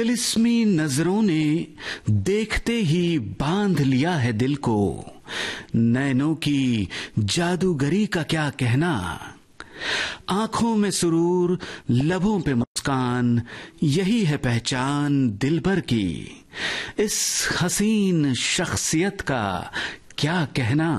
तिलिस्मी नजरों ने देखते ही बांध लिया है दिल को, नैनों की जादूगरी का क्या कहना। आंखों में सुरूर, लबों पे मुस्कान, यही है पहचान दिलबर की। इस हसीन शख्सियत का क्या कहना।